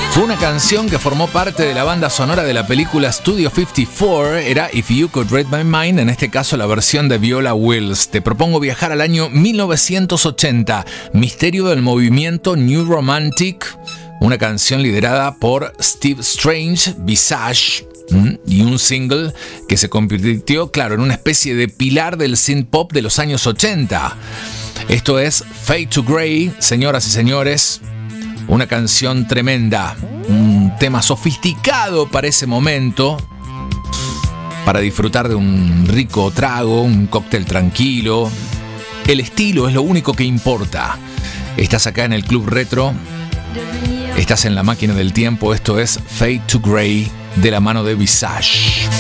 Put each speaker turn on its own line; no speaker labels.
Fue una canción que formó parte de la banda sonora de la película Studio 54, era If You Could Read My Mind, en este caso la versión de Viola Wills. Te propongo viajar al año 1980, misterio del movimiento New Romantic, una canción liderada por Steve Strange, Visage, y un single que se convirtió, claro, en una especie de pilar del synth pop de los años 80. Esto es Fade to Grey, señoras y señores. Una canción tremenda, un tema sofisticado para ese momento, para disfrutar de un rico trago, un cóctel tranquilo. El estilo es lo único que importa. Estás acá en el Club Retro, estás en la máquina del tiempo. Esto es Fade to Grey de la mano de Visage.